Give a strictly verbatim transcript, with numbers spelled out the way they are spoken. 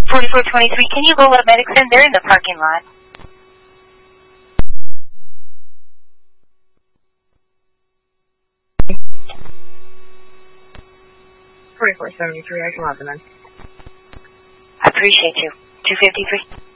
forty-four twenty-three, can you go let medics in? They're in the parking lot. forty-four seventy-three, I can let them in. I appreciate you. two fifty-three.